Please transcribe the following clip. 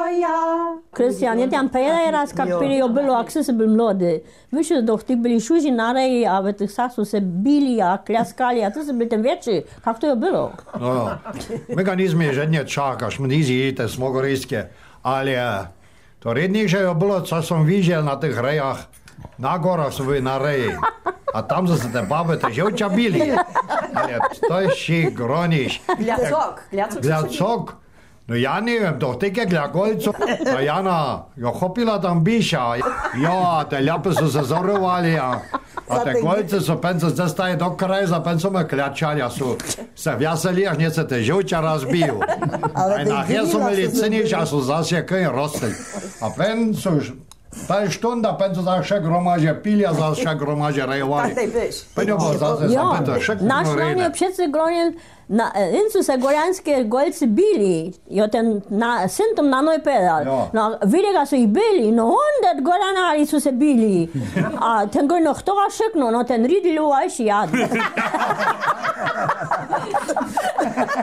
Krystian, ja tam pojela raz, jak byli było accessible młody. Wiesz, doch ty byli szuzi na reji, a w tych sasu se bili, a klaskali, a ty se byli ten wieczny. Jak to było? No, mechanizmy żadnie czakasz, mnizi te smogoriskie, ale to redniejsze było, co som widział na tych rejach, na górach sobie na reji. A tam zase te baby te zielcia bili. Ale to się gronisz. Gliacok. No ja nie wiem, doch takie dla golców. A Jana, ja chopila tam bisza. Ja, te lapy są se zorowali, a te golce są pędze zostaje do krajza, pędze me klaczali, a są se wiaseli, aż nieco te zielcia rozbił. A nachher są mieli cynić, a są zase jakieś rosty. A pędze są ta stunda pędze zawsze gromadzie pili, a zawsze gromadzie rejowali. Pędze zase zapyta, nasz mnie wszyscy gronie, incu se gorianskie golcy bili, jo ten symptom na noj pedal. No, widzieli, że ich bili, no 100 gorianari su se bili. A ten goj no kto szyknął, no ten ridlu, a się jadł.